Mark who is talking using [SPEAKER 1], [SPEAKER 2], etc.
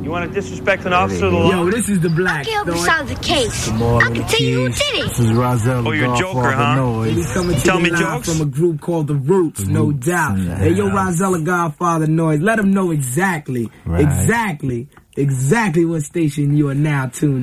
[SPEAKER 1] You want to disrespect an officer of the law?
[SPEAKER 2] Yo, this is the Black.
[SPEAKER 3] I can help you solve the case. I can tell you who did it.
[SPEAKER 4] This is Rozelle.
[SPEAKER 1] Oh, you're a joker, huh?
[SPEAKER 2] We coming to
[SPEAKER 1] Tell
[SPEAKER 2] you
[SPEAKER 1] me
[SPEAKER 2] live
[SPEAKER 1] jokes?
[SPEAKER 2] from a group called The Roots, no doubt. Hey, yo, Rozelle Godfather Noise. Let them know exactly what station you are now tuned